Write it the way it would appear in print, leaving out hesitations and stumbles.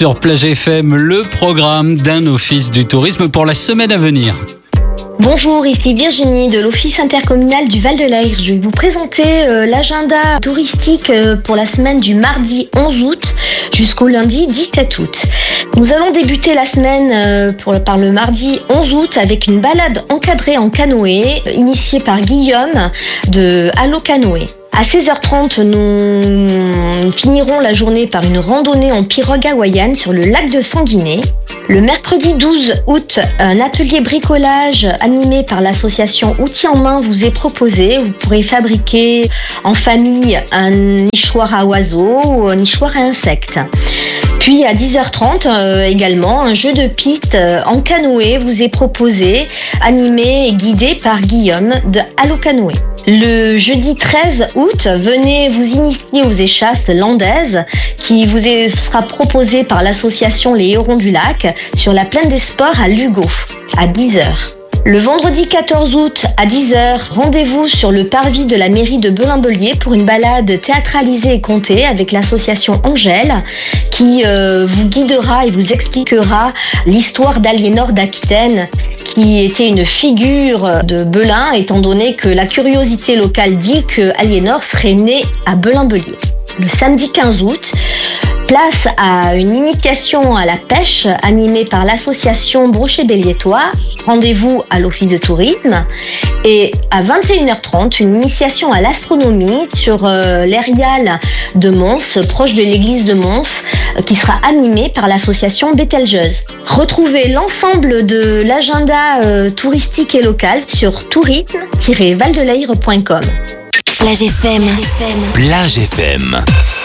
sur Plage FM, le programme d'un office du tourisme pour la semaine à venir. Bonjour, ici Virginie de l'Office intercommunal du Val-de-l'Aïr. Je vais vous présenter l'agenda touristique pour la semaine du mardi 11 août jusqu'au lundi 17 août. Nous allons débuter la semaine par le mardi 11 août avec une balade encadrée en canoë initiée par Guillaume de Allo Canoë. À 16h30, nous finirons la journée par une randonnée en pirogue hawaïenne sur le lac de Sanguinet. Le mercredi 12 août, un atelier bricolage animé par l'association Outils en main vous est proposé. Vous pourrez fabriquer en famille un nichoir à oiseaux ou un nichoir à insectes. Puis à 10h30 également, un jeu de piste en canoë vous est proposé, animé et guidé par Guillaume de Allo Canoë. Le jeudi 13 août, venez vous initier aux échasses landaises qui vous sera proposé par l'association Les Hérons du Lac sur la plaine des Sports à Lugo à 10h. Le vendredi 14 août à 10h, rendez-vous sur le parvis de la mairie de Belin-Bélier pour une balade théâtralisée et contée avec l'association Angèle qui vous guidera et vous expliquera l'histoire d'Aliénor d'Aquitaine qui était une figure de Belin étant donné que la curiosité locale dit que Aliénor serait née à Belin-Bélier. Le samedi 15 août, place à une initiation à la pêche animée par l'association Brochet-Béliétois. Rendez-vous à l'office de tourisme. Et à 21h30, une initiation à l'astronomie sur l'Erial de Mons, proche de l'église de Mons, qui sera animée par l'association Bételgeuse. Retrouvez l'ensemble de l'agenda touristique et local sur tourisme-valdelaire.com. Plage FM. Plage FM.